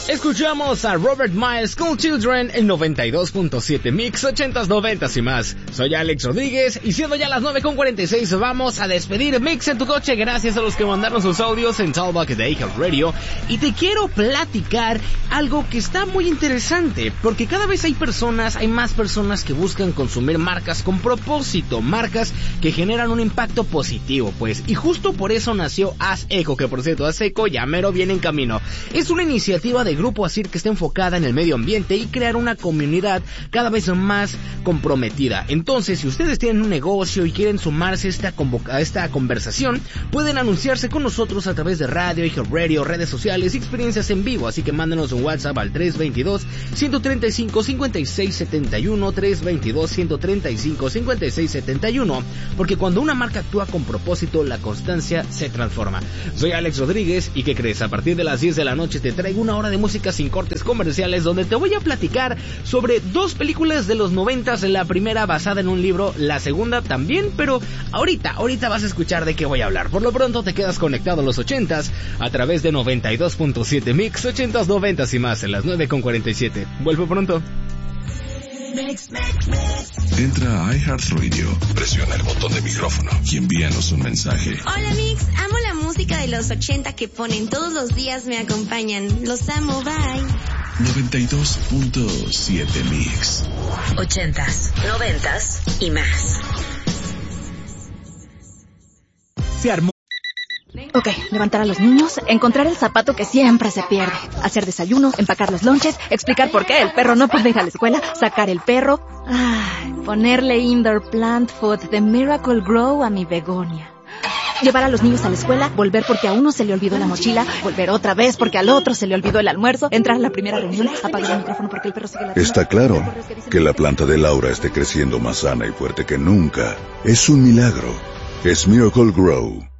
Escuchamos a Robert Miles, School Children, en 92.7 Mix, 80s, 90s y más. Soy Alex Rodríguez y siendo ya las 9:46 vamos a despedir Mix en tu coche. Gracias a los que mandaron sus audios en Talkback de iHeartRadio. Y te quiero platicar algo que está muy interesante, porque cada vez hay más personas que buscan consumir marcas con propósito, marcas que generan un impacto positivo, pues. Y justo por eso nació Haz Eco, que por cierto, Haz Eco ya mero viene en camino. Es una iniciativa de Grupo ASIR que está enfocada en el medio ambiente y crear una comunidad cada vez más comprometida. Entonces, si ustedes tienen un negocio y quieren sumarse a esta conversación, pueden anunciarse con nosotros a través de radio, iHeartRadio, redes sociales y experiencias en vivo. Así que mándenos un WhatsApp al 322-135-5671, 322-135-5671, porque cuando una marca actúa con propósito, la constancia se transforma. Soy Alex Rodríguez y ¿qué crees? A partir de las 10 de la noche te traigo una hora de música sin cortes comerciales, donde te voy a platicar sobre 2 películas de los 90s, la primera basada en un libro, la segunda también, pero ahorita vas a escuchar de qué voy a hablar. Por lo pronto te quedas conectado a los 80s a través de 92.7 Mix, 80s, 90s y más, en las 9:47. Vuelvo pronto. Entra a iHeartRadio, presiona el botón de micrófono y envíanos un mensaje. Hola Mix, amo la música de los 80 que ponen todos los días, me acompañan. Los amo, bye. 92.7 Mix. 80s, 90s y más. Se armó. Ok, levantar a los niños, encontrar el zapato que siempre se pierde, hacer desayuno, empacar los lonches, explicar por qué el perro no puede ir a la escuela, sacar el perro, ponerle indoor plant food de Miracle Grow a mi begonia. Llevar a los niños a la escuela, volver porque a uno se le olvidó la mochila, volver otra vez porque al otro se le olvidó el almuerzo, entrar a la primera reunión, apagar el micrófono porque el perro sigue la... Está claro que la planta de Laura esté creciendo más sana y fuerte que nunca. Es un milagro. Es Miracle Grow.